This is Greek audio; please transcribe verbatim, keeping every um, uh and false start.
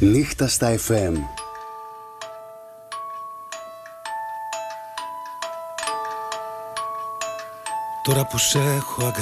Νύχτα στα εφ εμ. Τώρα που σε έχω αγκαλιά